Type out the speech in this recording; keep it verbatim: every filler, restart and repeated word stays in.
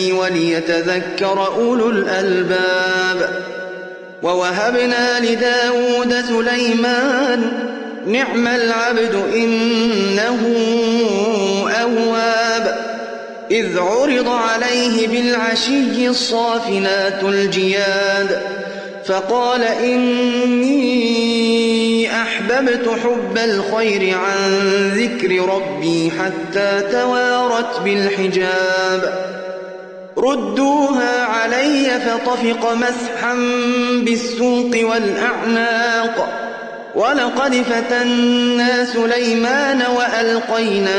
وليتذكر أولو الألباب. ووهبنا لداود سليمان نعم العبد إنه أواب. إذ عرض عليه بالعشي الصافنات الجياد فقال إني أحببت حب الخير عن ذكر ربي حتى توارت بالحجاب. ردوها علي فطفق مسحا بالسوق والأعناق. ولقد فتنا سليمان وألقينا